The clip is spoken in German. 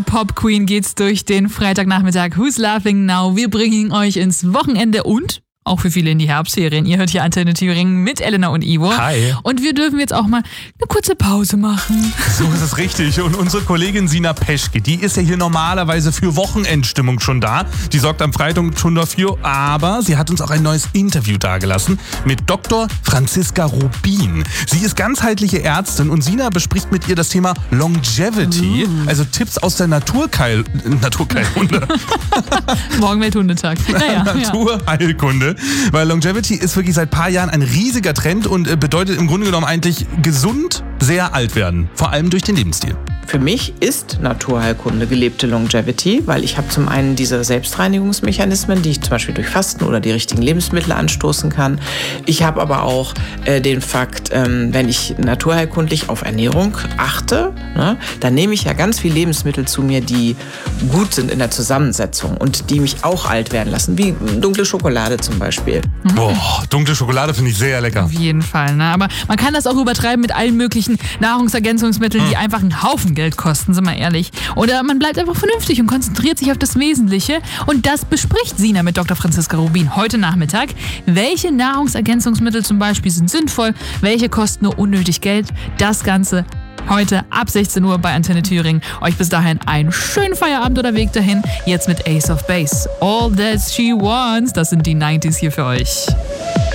Pop Queen geht's durch den Freitagnachmittag. Who's Laughing Now? Wir bringen euch ins Wochenende und auch für viele in die Herbstferien. Ihr hört hier Antenne Thüringen mit Elena und Ivo. Hi. Und wir dürfen jetzt auch mal eine kurze Pause machen. So ist es richtig. Und unsere Kollegin Sina Peschke, die ist ja hier normalerweise für Wochenendstimmung schon da. Die sorgt am Freitag schon dafür. Aber sie hat uns auch ein neues Interview dagelassen mit Dr. Franziska Rubin. Sie ist ganzheitliche Ärztin und Sina bespricht mit ihr das Thema Longevity. Also Tipps aus der Naturheilkunde. Morgen Welthundetag. Naja, Naturheilkunde. Weil Longevity ist wirklich seit ein paar Jahren ein riesiger Trend und bedeutet im Grunde genommen eigentlich gesund sehr alt werden. Vor allem durch den Lebensstil. Für mich ist Naturheilkunde gelebte Longevity, weil ich habe zum einen diese Selbstreinigungsmechanismen, die ich zum Beispiel durch Fasten oder die richtigen Lebensmittel anstoßen kann. Ich habe aber auch den Fakt, wenn ich naturheilkundlich auf Ernährung achte, ne, dann nehme ich ja ganz viele Lebensmittel zu mir, die gut sind in der Zusammensetzung und die mich auch alt werden lassen, wie dunkle Schokolade zum Beispiel. Boah, dunkle Schokolade finde ich sehr lecker. Auf jeden Fall, ne? Aber man kann das auch übertreiben mit allen möglichen Nahrungsergänzungsmitteln, die einfach einen Haufen Geld kosten, sind wir ehrlich. Oder man bleibt einfach vernünftig und konzentriert sich auf das Wesentliche. Und das bespricht Sina mit Dr. Franziska Rubin heute Nachmittag. Welche Nahrungsergänzungsmittel zum Beispiel sind sinnvoll, welche kosten nur unnötig Geld. Das Ganze heute ab 16 Uhr bei Antenne Thüringen. Euch bis dahin einen schönen Feierabend oder Weg dahin. Jetzt mit Ace of Base. All That She Wants. Das sind die 90s hier für euch.